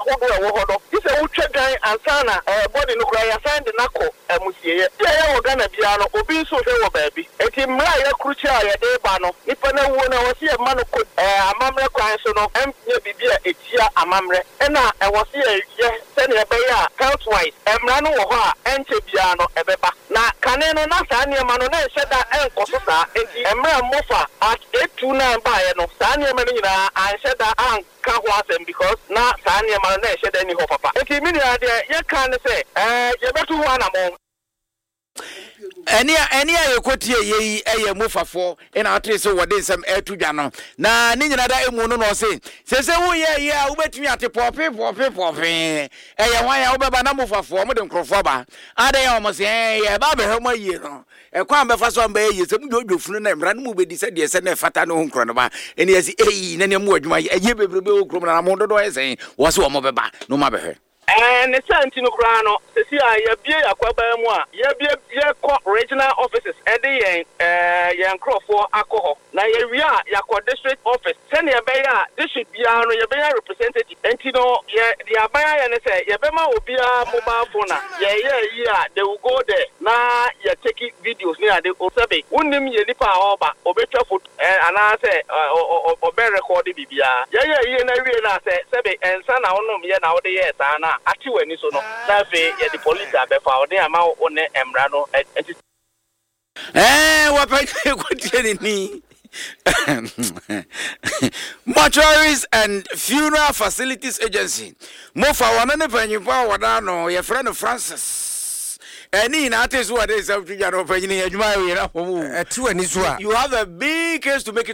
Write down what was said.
ahodo e wo hodo ise wo twadan ansana body no kura ya send na ko musie ye wo Ghana bia no obi nso hwe wo baabi enti mra ya kruchi a ye de ba no nipa na wo na wo se e ma no ko amamre kwan so no emye bibia etia amamre na e wo se ye se ne be ya count wise mra no wo ho a enche bia no ebeba na kane no na sa ne ma no na eheda enkoso sa enti mra mofa at 829 ba ye no sa ne ma no nyina anheda an ka ho asem because na sa ne ma no na eheda ni ho papa enti mi na de ye kan se ye betu ho anamon Any a quote ye a mufafo in our trace over this some air to Jano. Na Nina Emuno no say, says, oh, yeah, wait me at the poppy. A why over Banamufa for Madame Crofoba. Are they almost a Baba Homo year? A quamba for some bay is a good friend and run movie decided yes and a fatano cronoma. And yes, any more my a year criminal Mondo saying was one of a bar, no matter. And the Santino Crano, Cecilia, Yabia, Aquabamwa, Yabia, regional offices, Eddie, Yan Crawford, alcohol. Now, Yavia, Yakwa district office, send your Baya, this should be our representative. And you know, the Abaya and say, Yabema will be a mobile phone. Yeah, they will go there. Now, you're taking videos near the Osabe. Wouldn't you nip over, or better foot, and I say, or better recorded Bibia. Yeah, and I realize, Sabe, and son, I don't know, nowadays, Anna. Ati weni so no na fe ye the police abefa ode ama one emra no what kwateni ni Mortuaries and Funeral Facilities Agency mofa wana ne panyimpa wada no ye friend Francis any na ate so wada is up to jaro panyini adwuma we na fomu ati wani so a you have a big case to make it